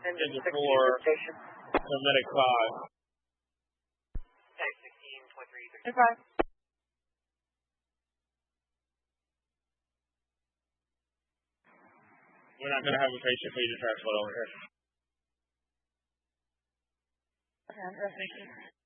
Engine 4, paramedic 5. Tag 16, 23, 35. We're not going to have a patient for you to transport over here. Okay, thank you.